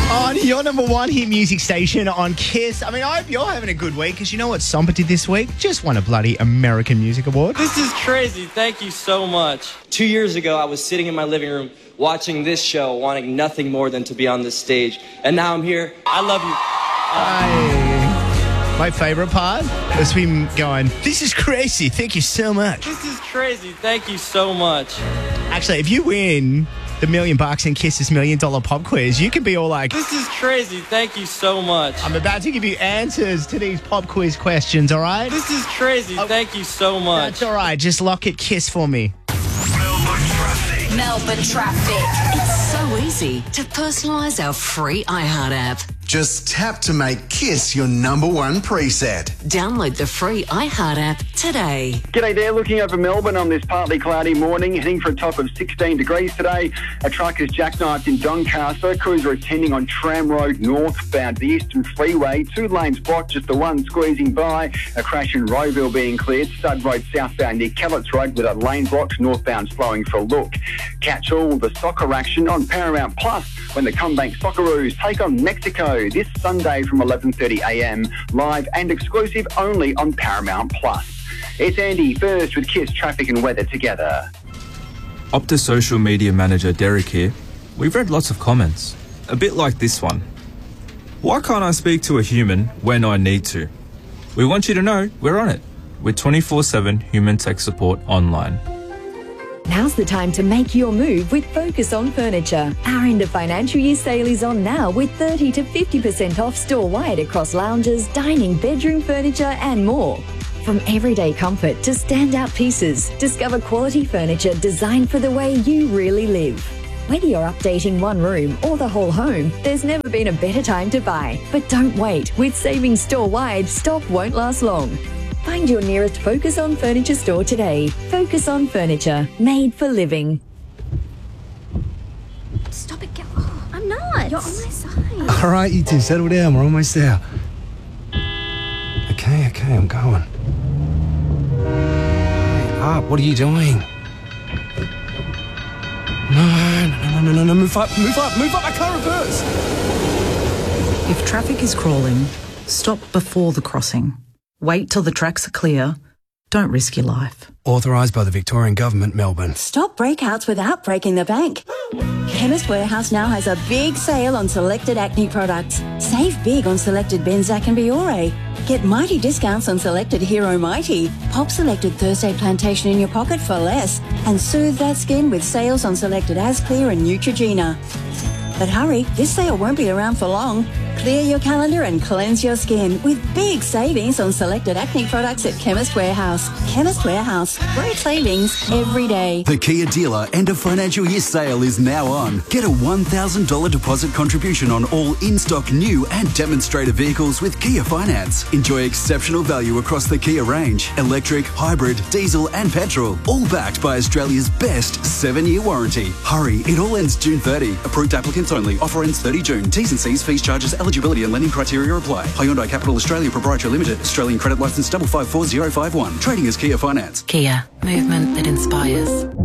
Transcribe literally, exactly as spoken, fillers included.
On your number one hit music station on Kiss. I mean, I hope you're having a good week because you know what Sompa did this week? Just won a bloody American Music Award. This is crazy. Thank you so much. Two years ago, I was sitting in my living room watching this show, wanting nothing more than to be on this stage. And now I'm here. I love you. Hey. My favourite part was him going, this is crazy. Thank you so much. This is crazy. Thank you so much. Actually, if you win the million bucks in Kiss's million dollar pop quiz, you can be all like, this is crazy. Thank you so much. I'm about to give you answers to these pop quiz questions, all right? This is crazy. Oh, thank you so much. That's all right. Just lock it Kiss for me. Melbourne traffic. Melbourne traffic. It's so easy to personalise our free iHeart app. Just tap to make Kiss your number one preset. Download the free iHeart app today. G'day there, looking over Melbourne on this partly cloudy morning, heading for a top of sixteen degrees today. A truck is jackknifed in Doncaster. Crews are attending on Tram Road northbound, the Eastern Freeway. Two lanes blocked, just the one squeezing by. A crash in Rowville being cleared. Stud Road southbound near Kellett's Road with a lane blocked, northbound slowing for a look. Catch all the soccer action on Paramount Plus when the Combank Socceroos take on Mexico this Sunday from eleven thirty a m, live and exclusive only on Paramount Plus. It's Andy first with Kiss traffic and weather together. Optus social media manager Derek here. We've read lots of comments, a bit like this one. Why can't I speak to a human when I need to? We want you to know we're on it with twenty-four seven human tech support online. Now's the time to make your move with Focus on Furniture. Our end of financial year sale is on now with thirty to fifty percent off store-wide across lounges, dining, bedroom furniture and more. From everyday comfort to standout pieces, discover quality furniture designed for the way you really live. Whether you're updating one room or the whole home, there's never been a better time to buy. But don't wait. With savings store-wide, stock won't last long. Find your nearest Focus on Furniture store today. Focus on Furniture, made for living. Stop it, girl. Oh, I'm not. You're on my side. All right, you two, settle down. We're almost there. Okay, okay, I'm going. Hey, up. What are you doing? No, no, no, no, no, no. Move up, move up, move up. I can't reverse. If traffic is crawling, stop before the crossing. Wait till the tracks are clear. Don't risk your life. Authorised by the Victorian Government, Melbourne. Stop breakouts without breaking the bank. Chemist Warehouse now has a big sale on selected acne products. Save big on selected Benzac and Biore. Get mighty discounts on selected Hero Mighty. Pop selected Thursday Plantation in your pocket for less. And soothe that skin with sales on selected Asclear and Neutrogena. But hurry, this sale won't be around for long. Clear your calendar and cleanse your skin with big savings on selected acne products at Chemist Warehouse. Chemist Warehouse. Great savings every day. The Kia dealer end of financial year sale is now on. Get a one thousand dollars deposit contribution on all in-stock new and demonstrator vehicles with Kia Finance. Enjoy exceptional value across the Kia range. Electric, hybrid, diesel and petrol. All backed by Australia's best seven-year warranty. Hurry, it all ends June thirtieth. Approved applicants only. Offer ends thirtieth June. T's and C's, fees, charges, eligibility and lending criteria apply. Hyundai Capital Australia Proprietary Limited. Australian credit licence five five four zero five one. Trading as Kia Finance. Kia. Movement that inspires.